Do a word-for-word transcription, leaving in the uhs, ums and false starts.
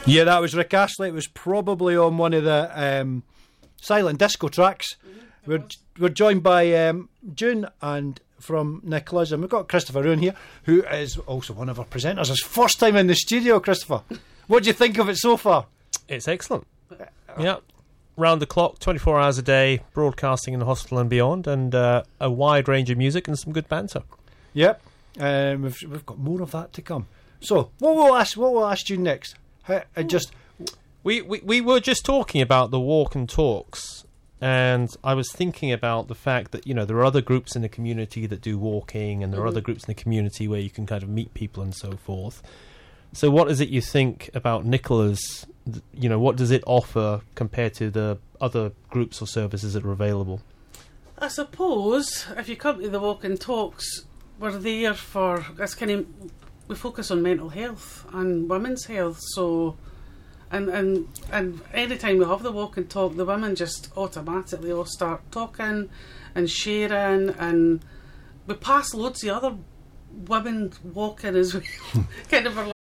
Yeah, that was Rick Astley. It was probably on one of the um, silent disco tracks. Mm-hmm, we're, we're joined by um, June and from Nicholas, and we've got Christopher Roon here, who is also one of our presenters. His first time in the studio, Christopher. What do you think of it so far? It's excellent. Yeah. Round the clock, twenty-four hours a day, broadcasting in the hospital and beyond, and uh, a wide range of music and some good banter. Yep. Um, we've, we've got more of that to come. So, what we'll ask, what we'll ask you next? How, uh, just we, we we were just talking about the walk and talks, and I was thinking about the fact that, you know, there are other groups in the community that do walking, and there are Mm-hmm. other groups in the community where you can kind of meet people and so forth. So, what is it you think about Nicola's? You know, what does it offer compared to the other groups or services that are available? I suppose if you come to the walk and talks, we're there for this kind of. We focus on mental health and women's health, so and and and any time we have the walk and talk, the women just automatically all start talking and sharing, and we pass loads of other women walking as well. Kind of,